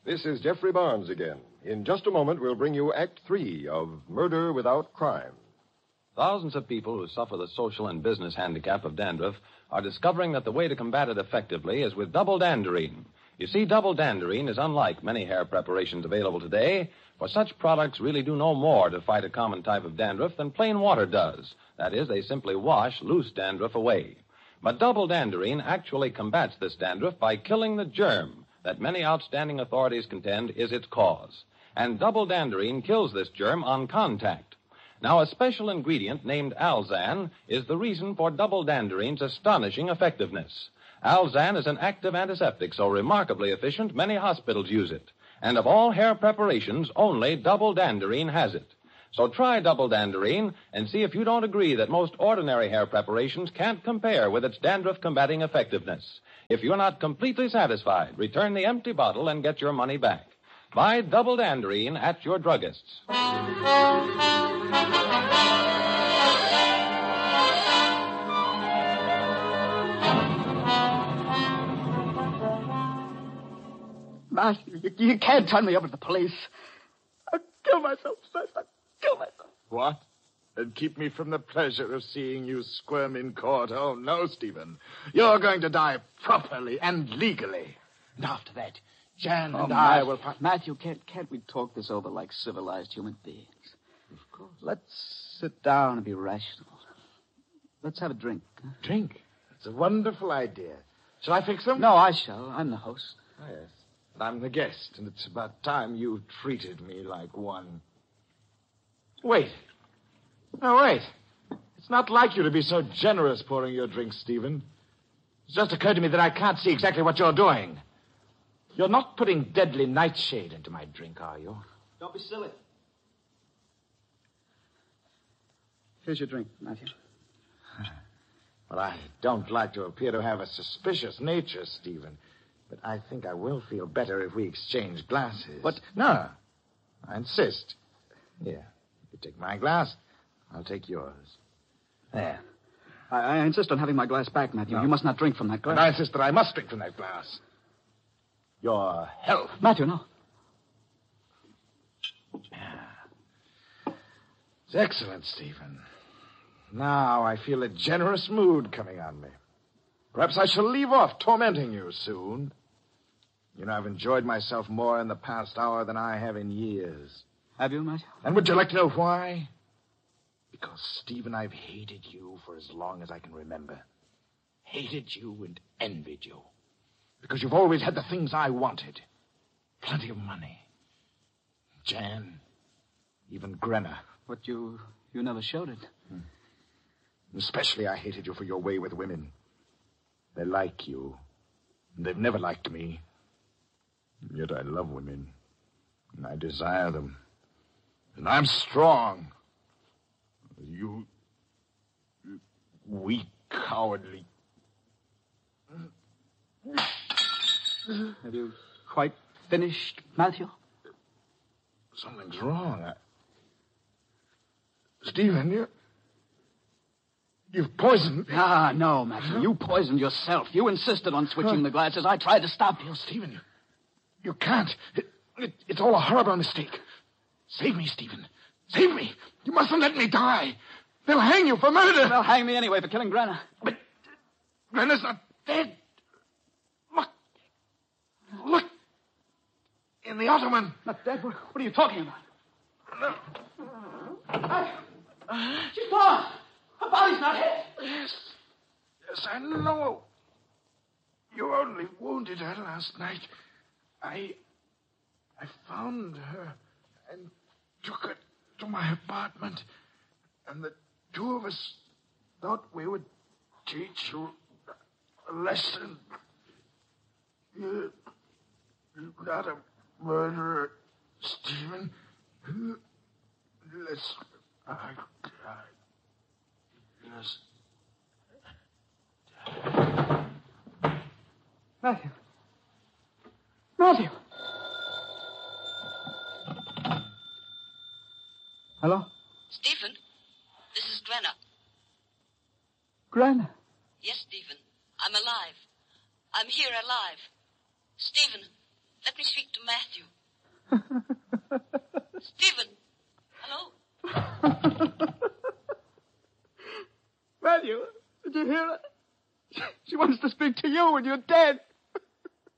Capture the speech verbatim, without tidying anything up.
This is Jeffrey Barnes again. In just a moment, we'll bring you Act Three of Murder Without Crime. Thousands of people who suffer the social and business handicap of dandruff are discovering that the way to combat it effectively is with double danderine. You see, double danderine is unlike many hair preparations available today, for such products really do no more to fight a common type of dandruff than plain water does. That is, they simply wash loose dandruff away. But double danderine actually combats this dandruff by killing the germ that many outstanding authorities contend is its cause. And double danderine kills this germ on contact. Now, a special ingredient named Alzan is the reason for double danderine's astonishing effectiveness. Alzan is an active antiseptic so remarkably efficient, many hospitals use it. And of all hair preparations, only double danderine has it. So try double danderine and see if you don't agree that most ordinary hair preparations can't compare with its dandruff-combating effectiveness. If you're not completely satisfied, return the empty bottle and get your money back. Buy double danderine at your druggist's. Matthew, you, you can't turn me over to the police. I'll kill myself first. I'll kill myself. What? And keep me from the pleasure of seeing you squirm in court? Oh, no, Stephen. You're going to die properly and legally. And after that, Jan oh, and Matthew, I will... Matthew, can't, can't we talk this over like civilized human beings? Of course. Let's sit down and be rational. Let's have a drink. Huh? Drink? That's a wonderful idea. Shall I fix them? No, I shall. I'm the host. Oh, yes. But I'm the guest, and it's about time you treated me like one. Wait. No, wait. It's not like you to be so generous pouring your drinks, Stephen. It's just occurred to me that I can't see exactly what you're doing. You're not putting deadly nightshade into my drink, are you? Don't be silly. Here's your drink, Matthew. Well, I don't like to appear to have a suspicious nature, Stephen, but I think I will feel better if we exchange glasses. But... No, I insist. Here, you take my glass, I'll take yours. There. I, I insist on having my glass back, Matthew. No. You must not drink from that glass. And I insist that I must drink from that glass. Your health. Matthew, no. It's excellent, Stephen. Now I feel a generous mood coming on me. Perhaps I shall leave off tormenting you soon. You know, I've enjoyed myself more in the past hour than I have in years. Have you, Matthew? And would you like to know why? Because, Stephen, I've hated you for as long as I can remember. Hated you and envied you. Because you've always had the things I wanted. Plenty of money. Jan. Even Grenna. But you you never showed it. Hmm. Especially I hated you for your way with women. They like you. And they've never liked me. And yet I love women. And I desire them. And I'm strong. You... you weak, cowardly... Have you quite finished, Matthew? Something's wrong. I... Stephen, you... You've poisoned me. Ah, no, Matthew. You poisoned yourself. You insisted on switching the glasses. I tried to stop you. Stephen, you, you can't. It, it, it's all a horrible mistake. Save me, Stephen. Save me. You mustn't let me die. They'll hang you for murder. They'll hang me anyway for killing Grenna. But Grenna's not dead. Look. Look. In the ottoman. Not dead? What, what are you talking about? I, she's gone. Her body's not hit. Yes. Yes, I know. You only wounded her last night. I... I found her and took her to my apartment. And the two of us thought we would teach you a lesson. You're not a murderer, Stephen. Let's... I... I Yes. Matthew. Matthew. Hello? Stephen, this is Grenna. Grenna? Yes, Stephen. I'm alive. I'm here alive. Stephen, let me speak to Matthew. Stephen. Hello? Matthew, did you hear her? She wants to speak to you, and you're dead.